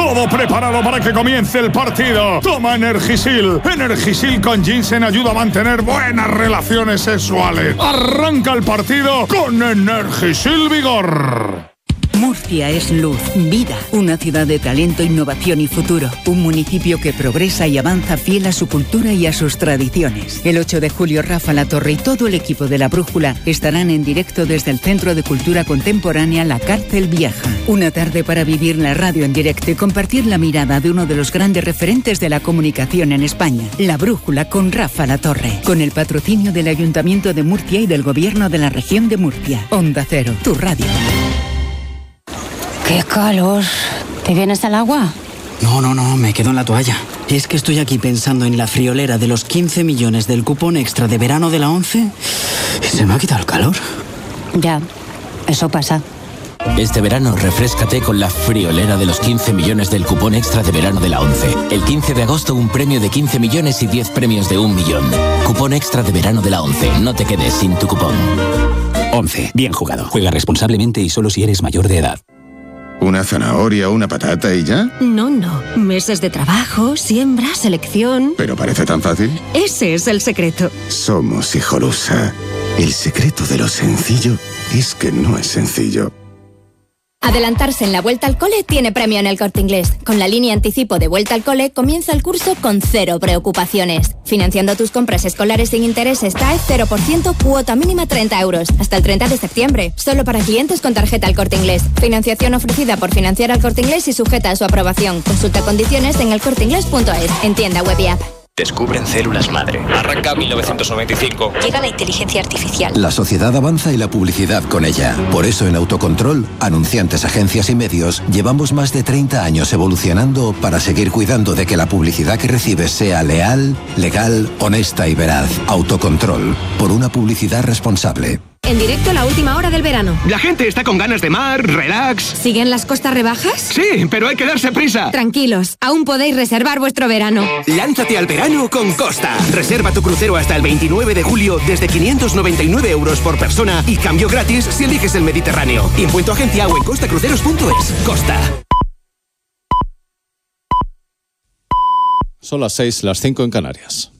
Todo preparado para que comience el partido. Toma Energisil. Energisil con ginseng ayuda a mantener buenas relaciones sexuales. Arranca el partido con Energisil Vigor. Murcia es luz, vida, una ciudad de talento, innovación y futuro. Un municipio que progresa y avanza fiel a su cultura y a sus tradiciones. El 8 de julio, Rafa Latorre y todo el equipo de La Brújula estarán en directo desde el Centro de Cultura Contemporánea La Cárcel Vieja. Una tarde para vivir la radio en directo y compartir la mirada de uno de los grandes referentes de la comunicación en España. La Brújula con Rafa Latorre. Con el patrocinio del Ayuntamiento de Murcia y del Gobierno de la Región de Murcia. Onda Cero, tu radio. ¡Qué calor! ¿Te vienes al agua? No, me quedo en la toalla. Es que estoy aquí pensando en la friolera de los 15 millones del cupón extra de verano de la ONCE y se me ha quitado el calor. Ya, eso pasa. Este verano refréscate con la friolera de los 15 millones del cupón extra de verano de la ONCE. El 15 de agosto un premio de 15 millones y 10 premios de 1 millón. Cupón extra de verano de la ONCE. No te quedes sin tu cupón. ONCE. Bien jugado. Juega responsablemente y solo si eres mayor de edad. ¿Una zanahoria, una patata y ya? No. Meses de trabajo, siembra, selección... ¿Pero parece tan fácil? Ese es el secreto. Somos Hijolusa. El secreto de lo sencillo es que no es sencillo. Adelantarse en la Vuelta al Cole tiene premio en El Corte Inglés. Con la línea anticipo de Vuelta al Cole comienza el curso con 0 preocupaciones. Financiando tus compras escolares sin intereses TAE 0%, cuota mínima 30 euros. Hasta el 30 de septiembre. Solo para clientes con tarjeta El Corte Inglés. Financiación ofrecida por Financiar al Corte Inglés y sujeta a su aprobación. Consulta condiciones en elcorteinglés.es. En tienda web y app. Descubren células madre. Arranca 1995. Llega la inteligencia artificial. La sociedad avanza y la publicidad con ella. Por eso en Autocontrol, anunciantes, agencias y medios, llevamos más de 30 años evolucionando para seguir cuidando de que la publicidad que recibes sea leal, legal, honesta y veraz. Autocontrol. Por una publicidad responsable. En directo la última hora del verano. La gente está con ganas de mar, relax. ¿Siguen las costas rebajas? Sí, pero hay que darse prisa. Tranquilos, aún podéis reservar vuestro verano. Lánzate al verano con Costa. Reserva tu crucero hasta el 29 de julio desde 599 euros por persona y cambio gratis si eliges el Mediterráneo. Impuesto agencia o en costacruceros.es. Costa. Son las 6, las 5 en Canarias.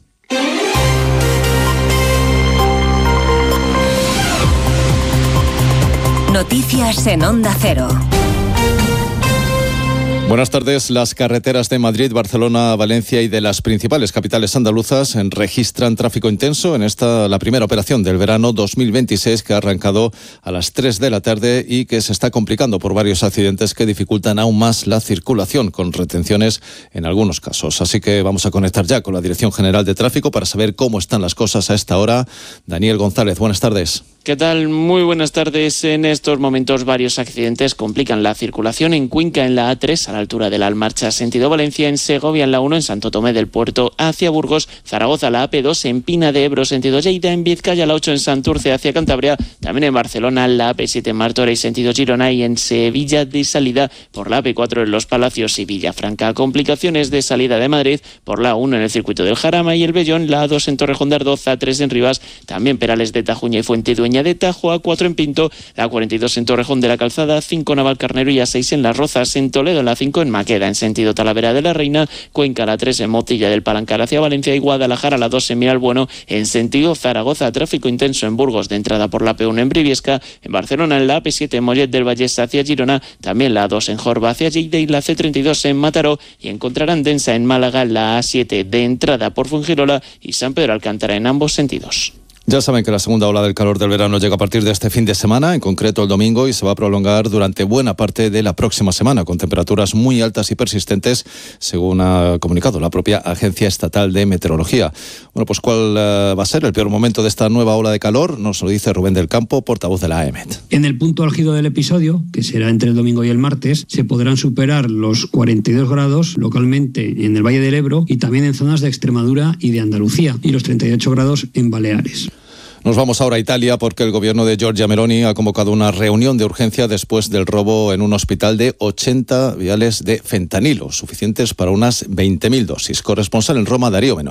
Noticias en Onda Cero. Buenas tardes. Las carreteras de Madrid, Barcelona, Valencia y de las principales capitales andaluzas registran tráfico intenso en la primera operación del verano 2026 que ha arrancado a las 3 de la tarde y que se está complicando por varios accidentes que dificultan aún más la circulación, con retenciones en algunos casos. Así que vamos a conectar ya con la Dirección General de Tráfico para saber cómo están las cosas a esta hora. Daniel González, buenas tardes. ¿Qué tal? Muy buenas tardes. En estos momentos varios accidentes complican la circulación en Cuenca, en la A3, a la altura de la Almarcha, sentido Valencia, en Segovia, en la 1, en Santo Tomé del Puerto, hacia Burgos, Zaragoza, la AP2, en Pina de Ebro, sentido Lleida, en Vizcaya, la 8, en Santurce, hacia Cantabria, también en Barcelona, la AP7, en Martorell, sentido Girona, y en Sevilla, de salida por la AP4, en Los Palacios y Villafranca. Complicaciones de salida de Madrid por la 1, en el circuito del Jarama y el Bellón, la A2, en Torrejón de Ardoz, A3, en Rivas, también Perales de Tajuña y Fuentidueña de Tajo, A4 en Pinto, la 42 en Torrejón de la Calzada, 5 Navalcarnero y A6 en Las Rozas, en Toledo, en la 5 en Maqueda, en sentido Talavera de la Reina, Cuenca, la 3 en Motilla del Palancar hacia Valencia y Guadalajara, la 2 en Miralbueno, en sentido Zaragoza, tráfico intenso en Burgos de entrada por la P1 en Briviesca, en Barcelona en la AP7 en Mollet del Vallès hacia Girona, también la 2 en Jorba hacia Lleida y la C32 en Mataró, y encontrarán densa en Málaga la A7 de entrada por Fuengirola y San Pedro Alcántara en ambos sentidos. Ya saben que la segunda ola del calor del verano llega a partir de este fin de semana, en concreto el domingo, y se va a prolongar durante buena parte de la próxima semana, con temperaturas muy altas y persistentes, según ha comunicado la propia Agencia Estatal de Meteorología. Bueno, pues ¿cuál va a ser el peor momento de esta nueva ola de calor? Nos lo dice Rubén del Campo, portavoz de la AEMET. En el punto álgido del episodio, que será entre el domingo y el martes, se podrán superar los 42 grados localmente en el Valle del Ebro y también en zonas de Extremadura y de Andalucía, y los 38 grados en Baleares. Nos vamos ahora a Italia porque el gobierno de Giorgia Meloni ha convocado una reunión de urgencia después del robo en un hospital de 80 viales de fentanilo, suficientes para unas 20.000 dosis. Corresponsal en Roma, Darío Menor.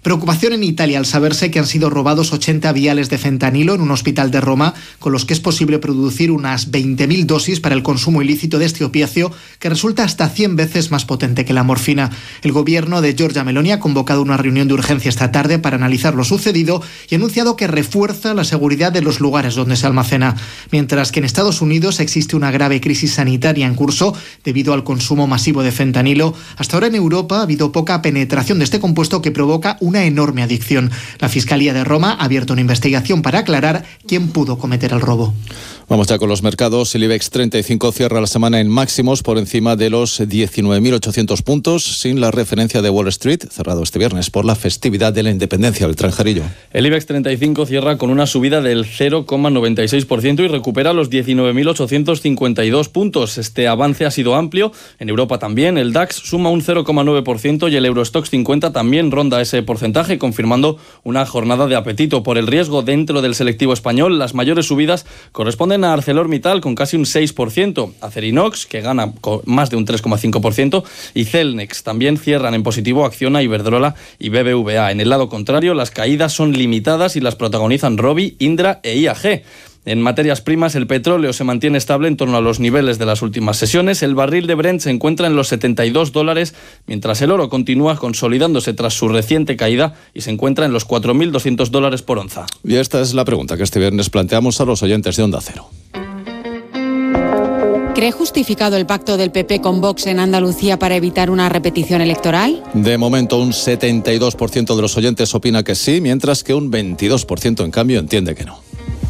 Preocupación en Italia al saberse que han sido robados 80 viales de fentanilo en un hospital de Roma, con los que es posible producir unas 20.000 dosis para el consumo ilícito de este opiáceo, que resulta hasta 100 veces más potente que la morfina. El gobierno de Giorgia Meloni ha convocado una reunión de urgencia esta tarde para analizar lo sucedido y ha anunciado que refuerza la seguridad de los lugares donde se almacena. Mientras que en Estados Unidos existe una grave crisis sanitaria en curso debido al consumo masivo de fentanilo, hasta ahora en Europa ha habido poca penetración de este compuesto que provoca una enorme adicción. La Fiscalía de Roma ha abierto una investigación para aclarar quién pudo cometer el robo. Vamos ya con los mercados. El IBEX 35 cierra la semana en máximos por encima de los 19.800 puntos, sin la referencia de Wall Street, cerrado este viernes por la festividad de la independencia del extranjerillo. El IBEX 35 cierra con una subida del 0,96% y recupera los 19.852 puntos. Este avance ha sido amplio. En Europa también. El DAX suma un 0,9% y el Eurostoxx 50 también ronda ese porcentaje, confirmando una jornada de apetito por el riesgo dentro del selectivo español. Las mayores subidas corresponden a ArcelorMittal con casi un 6%, Acerinox, que gana con más de un 3,5%, y Celnex. También cierran en positivo Acciona, Iberdrola y BBVA. En el lado contrario, las caídas son limitadas y las protagonizan Robi, Indra e IAG. En materias primas, el petróleo se mantiene estable en torno a los niveles de las últimas sesiones. El barril de Brent se encuentra en los $72, mientras el oro continúa consolidándose tras su reciente caída y se encuentra en los $4.200 por onza. Y esta es la pregunta que este viernes planteamos a los oyentes de Onda Cero. ¿Cree justificado el pacto del PP con Vox en Andalucía para evitar una repetición electoral? De momento, un 72% de los oyentes opina que sí, mientras que un 22% en cambio entiende que no.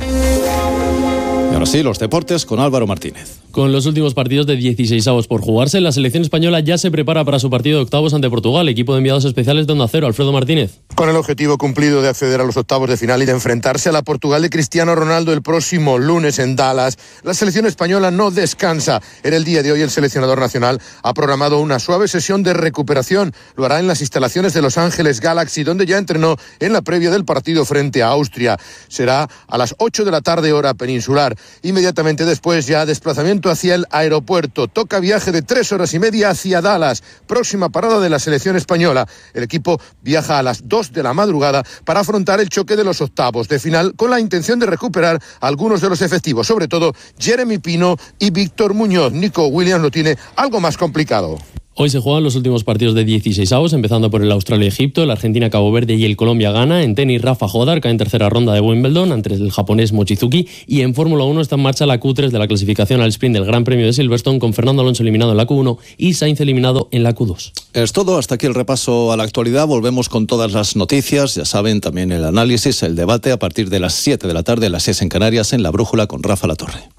Y ahora sí, los deportes con Álvaro Martínez. Con los últimos partidos de 16avos por jugarse, la selección española ya se prepara para su partido de octavos ante Portugal. Equipo de enviados especiales de Onda Cero, Alfredo Martínez. Con el objetivo cumplido de acceder a los octavos de final y de enfrentarse a la Portugal de Cristiano Ronaldo el próximo lunes en Dallas, la selección española no descansa. En el día de hoy el seleccionador nacional ha programado una suave sesión de recuperación. Lo hará en las instalaciones de Los Ángeles Galaxy, donde ya entrenó en la previa del partido frente a Austria. Será a las 8 de la tarde hora peninsular. Inmediatamente después ya desplazamiento hacia el aeropuerto. Toca viaje de 3 horas y media hacia Dallas. Próxima parada de la selección española. El equipo viaja a las 2 de la madrugada para afrontar el choque de los octavos de final con la intención de recuperar algunos de los efectivos, sobre todo Jeremy Pino y Víctor Muñoz. Nico Williams lo tiene algo más complicado. Hoy se juegan los últimos partidos de 16avos, empezando por el Australia-Egipto, el Argentina-Cabo Verde y el Colombia-Ghana. En tenis, Rafa Jodar cae en tercera ronda de Wimbledon ante el japonés Mochizuki. Y en Fórmula 1 está en marcha la Q3 de la clasificación al sprint del Gran Premio de Silverstone, con Fernando Alonso eliminado en la Q1 y Sainz eliminado en la Q2. Es todo, hasta aquí el repaso a la actualidad. Volvemos con todas las noticias, ya saben, también el análisis, el debate a partir de las 7 de la tarde, las 6 en Canarias, en La Brújula con Rafa Latorre.